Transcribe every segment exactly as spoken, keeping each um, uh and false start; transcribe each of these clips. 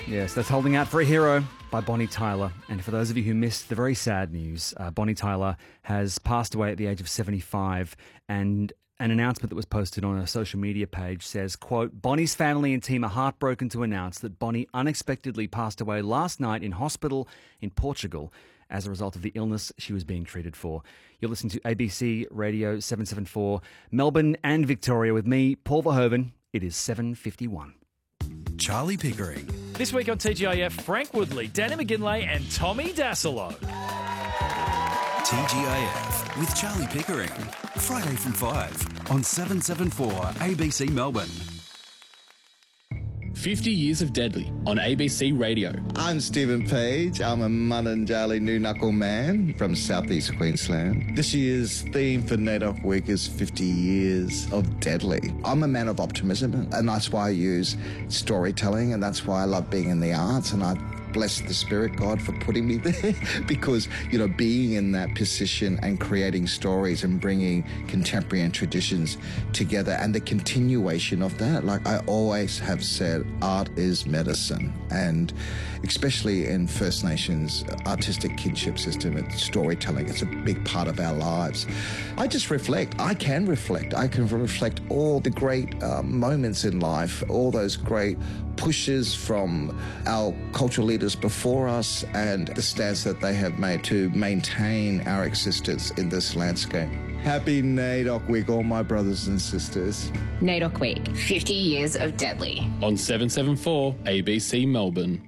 Yes, that's Holding Out for a Hero by Bonnie Tyler. And for those of you who missed the very sad news, uh, Bonnie Tyler has passed away at the age of seventy-five, and an announcement that was posted on her social media page says, quote, Bonnie's family and team are heartbroken to announce that Bonnie unexpectedly passed away last night in hospital in Portugal as a result of the illness she was being treated for. You're listening to A B C Radio seven seventy-four, Melbourne and Victoria with me, Paul Verhoeven. It is seven fifty-one. Charlie Pickering. This week on T G I F, Frank Woodley, Danny McGinlay and Tommy Dasilo. T G I F with Charlie Pickering. Friday from five on seven seventy-four A B C Melbourne. fifty years of Deadly on A B C Radio. I'm Stephen Page. I'm a Mununjali New Knuckle man from southeast Queensland. This year's theme for NAIDOC Week is fifty years of Deadly. I'm a man of optimism, and that's why I use storytelling, and that's why I love being in the arts, and I bless the Spirit God for putting me there because, you know, being in that position and creating stories and bringing contemporary and traditions together and the continuation of that. Like I always have said, art is medicine, and especially in First Nations artistic kinship system and storytelling, it's a big part of our lives. I just reflect. I can reflect. I can reflect all the great uh, moments in life, all those great pushes from our cultural leaders before us and the stance that they have made to maintain our existence in this landscape. Happy NAIDOC Week, all my brothers and sisters. NAIDOC Week, fifty years of Deadly. On seven seventy-four A B C Melbourne.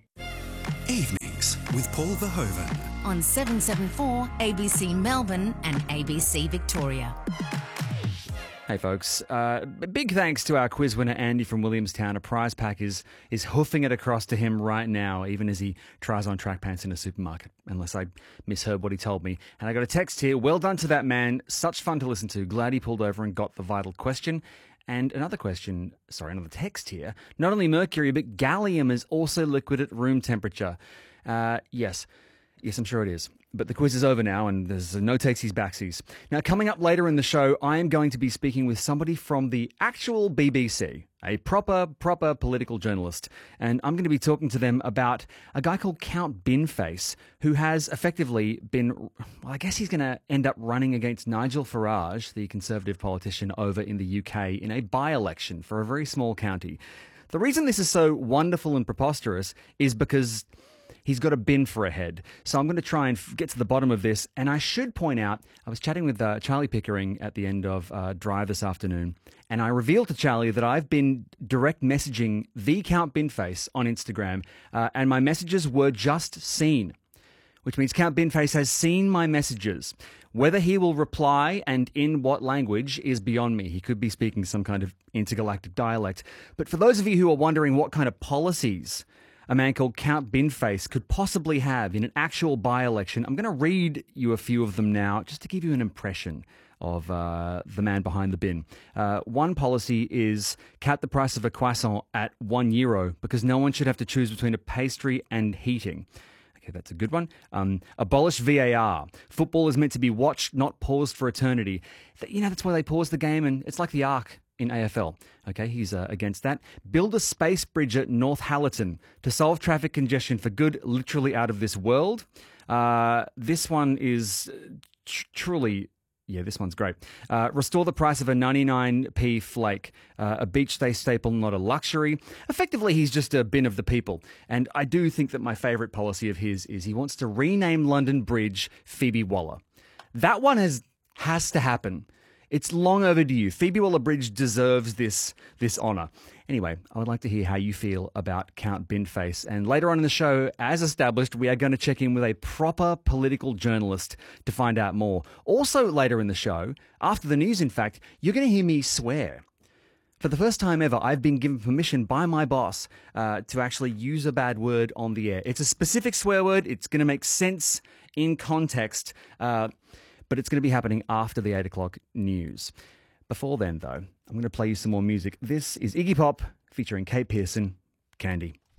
Evenings with Paul Verhoeven. On seven seventy-four A B C Melbourne and A B C Victoria. Hey folks, uh, big thanks to our quiz winner Andy from Williamstown. A prize pack is is hoofing it across to him right now, even as he tries on track pants in a supermarket, unless I misheard what he told me. And I got a text here, well done to that man, such fun to listen to, glad he pulled over and got the vital question. And another question, sorry, another text here, not only mercury, but gallium is also liquid at room temperature. Uh, yes, yes, I'm sure it is. But the quiz is over now, and there's no takesies backsies. Now, coming up later in the show, I am going to be speaking with somebody from the actual B B C, a proper, proper political journalist. And I'm going to be talking to them about a guy called Count Binface, who has effectively been, well, I guess he's going to end up running against Nigel Farage, the Conservative politician over in the U K, in a by-election for a very small county. The reason this is so wonderful and preposterous is because he's got a bin for a head. So I'm going to try and f- get to the bottom of this. And I should point out, I was chatting with uh, Charlie Pickering at the end of uh, Drive this afternoon, and I revealed to Charlie that I've been direct messaging the Count Binface on Instagram, uh, and my messages were just seen, which means Count Binface has seen my messages. Whether he will reply and in what language is beyond me. He could be speaking some kind of intergalactic dialect. But for those of you who are wondering what kind of policies a man called Count Binface could possibly have in an actual by-election, I'm going to read you a few of them now just to give you an impression of uh, the man behind the bin. Uh, one policy is cap the price of a croissant at one euro because no one should have to choose between a pastry and heating. Okay, that's a good one. Um, abolish V A R. Football is meant to be watched, not paused for eternity. You know, that's why they pause the game, and it's like the Ark in A F L. Okay, he's uh, against that. Build a space bridge at North Hallerton to solve traffic congestion for good, literally out of this world. Uh, this one is tr- truly... Yeah, this one's great. Uh, restore the price of a ninety-nine p flake, uh, a beach day staple, not a luxury. Effectively, he's just a bin of the people. And I do think that my favourite policy of his is he wants to rename London Bridge Phoebe Waller. That one has has to happen. It's long overdue. Phoebe Waller-Bridge deserves this this honour. Anyway, I would like to hear how you feel about Count Binface. And later on in the show, as established, we are going to check in with a proper political journalist to find out more. Also later in the show, after the news, in fact, you're going to hear me swear. For the first time ever, I've been given permission by my boss uh, to actually use a bad word on the air. It's a specific swear word. It's going to make sense in context. Uh, but it's going to be happening after the eight o'clock news. Before then, though, I'm going to play you some more music. This is Iggy Pop featuring Kate Pearson, Candy.